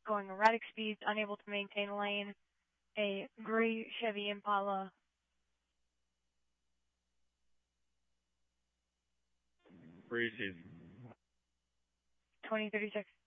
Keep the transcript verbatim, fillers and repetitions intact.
going erratic speeds, unable to maintain lane, a gray Chevy Impala. Receive. twenty thirty-six.